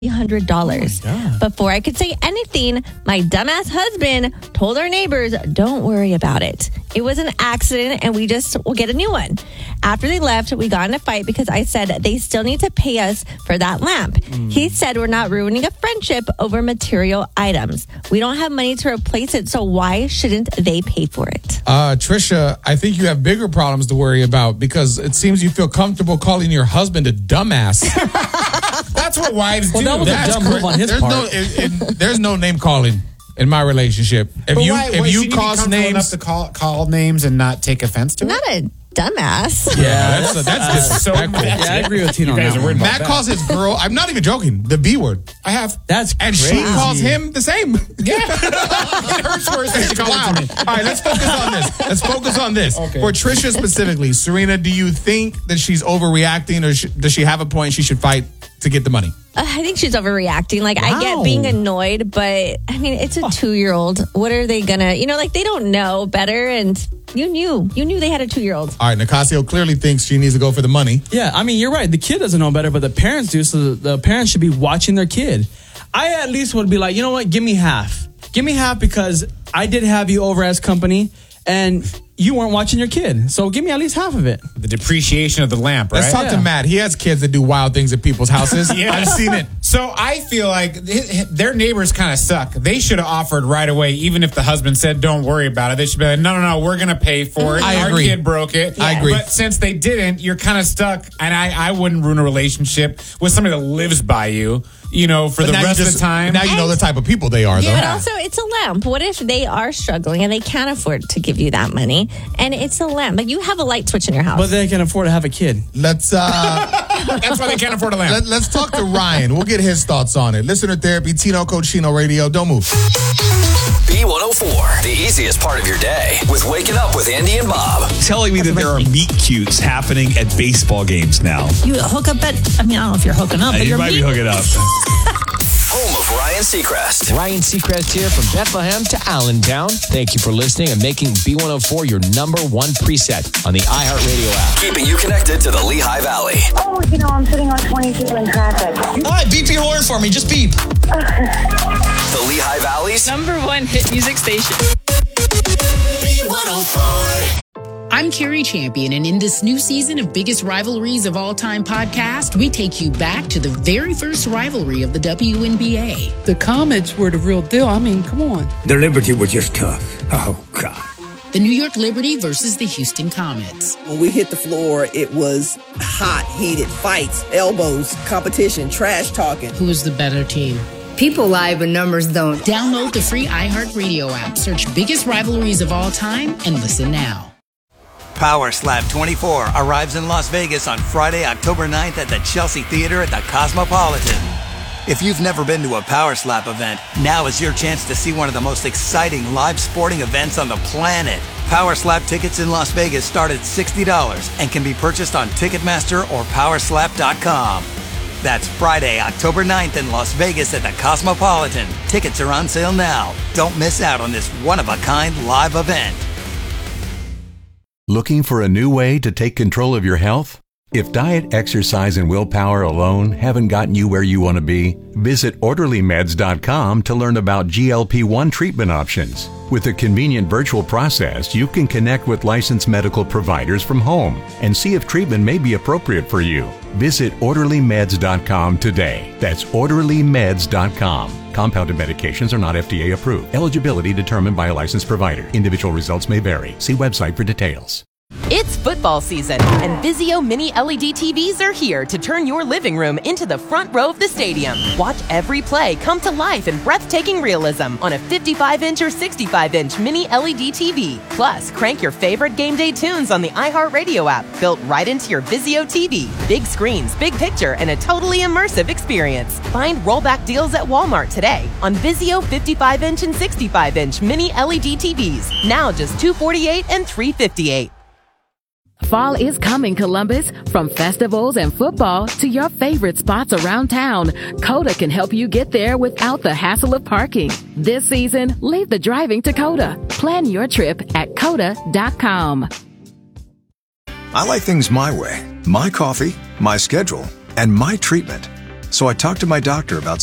$300. Before I could say anything, my dumbass husband told our neighbors, don't worry about it. It was an accident and we'll get a new one. After they left, we got in a fight because I said they still need to pay us for that lamp. He said we're not ruining a friendship over material items. We don't have money to replace it, so why shouldn't they pay for it? Trisha, I think you have bigger problems to worry about because it seems you feel comfortable calling your husband a dumbass. That's what wives do. That was a dumb move on his part. There's no name calling in my relationship. If you cause names, enough to call names and not take offense to it. Not a dumbass. Yeah, that's disrespectful. Yeah, I agree with Tino on that one. Matt calls his girl, I'm not even joking, the B word. I have. That's And crazy. she calls him the same. Yeah. It hurts worse than she calls it to me. All right, let's focus on this. Okay. For Trisha specifically, Serena, do you think that she's overreacting or does she have a point she should fight to get the money? I think she's overreacting. I get being annoyed, but I mean, it's a 2-year-old. What are they gonna, they don't know better. And you knew they had a 2-year-old. All right, Nicasio clearly thinks she needs to go for the money. Yeah, I mean, you're right. The kid doesn't know better, but the parents do. So the parents should be watching their kid. I at least would be like, you know what? Give me half. Give me half because I did have you over as company and you weren't watching your kid. So give me at least half of it. The depreciation of the lamp, right? Let's talk to Matt. He has kids that do wild things at people's houses. Yeah. I've seen it. So I feel like their neighbors kind of suck. They should have offered right away, even if the husband said, don't worry about it. They should be like, no, we're going to pay for it. I Our agree. kid broke it. I agree. But since they didn't, you're kind of stuck. And I wouldn't ruin a relationship with somebody that lives by you, for the rest of the time. Now you know the type of people they are, though. But also, it's a lamp. What if they are struggling and they can't afford to give you that money? And it's a lamp. Like, you have a light switch in your house. But they can afford to have a kid. Let's That's why they can't afford a lamp. let's talk to Ryan. We'll get his thoughts on it. Listener Therapy, Tino Cochino Radio. Don't move. B104, the easiest part of your day with Waking Up with Andy and Bob. Telling me that there are meet cutes happening at baseball games now. You hook up I don't know if you're hooking up, but You you're might be hooking up. Home of Ryan Seacrest. Ryan Seacrest here from Bethlehem to Allentown. Thank you for listening and making B104 your number one preset on the iHeartRadio app. Keeping you connected to the Lehigh Valley. Oh, I'm sitting on 22 in traffic. All right, beep your horn for me. Just beep. The Lehigh Valley's number one hit music station. B104. I'm Carrie Champion, and in this new season of Biggest Rivalries of All Time podcast, we take you back to the very first rivalry of the WNBA. The Comets were the real deal. I mean, come on. The Liberty were just tough. Oh, God. The New York Liberty versus the Houston Comets. When we hit the floor, it was hot, heated fights, elbows, competition, trash talking. Who was the better team? People lie, but numbers don't. Download the free iHeartRadio app, search Biggest Rivalries of All Time, and listen now. Power Slap 24 arrives in Las Vegas on Friday, October 9th at the Chelsea Theater at the Cosmopolitan. If you've never been to a Power Slap event, now is your chance to see one of the most exciting live sporting events on the planet. Power Slap tickets in Las Vegas start at $60 and can be purchased on Ticketmaster or Powerslap.com. That's Friday, October 9th in Las Vegas at the Cosmopolitan. Tickets are on sale now. Don't miss out on this one-of-a-kind live event. Looking for a new way to take control of your health? If diet, exercise, and willpower alone haven't gotten you where you want to be, visit OrderlyMeds.com to learn about GLP-1 treatment options. With a convenient virtual process, you can connect with licensed medical providers from home and see if treatment may be appropriate for you. Visit OrderlyMeds.com today. That's OrderlyMeds.com. Compounded medications are not FDA approved. Eligibility determined by a licensed provider. Individual results may vary. See website for details. It's football season, and Vizio Mini LED TVs are here to turn your living room into the front row of the stadium. Watch every play come to life in breathtaking realism on a 55-inch or 65-inch Mini LED TV. Plus, crank your favorite game day tunes on the iHeartRadio app, built right into your Vizio TV. Big screens, big picture, and a totally immersive experience. Find rollback deals at Walmart today on Vizio 55-inch and 65-inch Mini LED TVs. Now just $248 and $358. Fall is coming, Columbus. From festivals and football to your favorite spots around town, Coda can help you get there without the hassle of parking. This season, leave the driving to Coda. Plan your trip at Coda.com. I like things my way. My coffee, my schedule, and my treatment. So I talked to my doctor about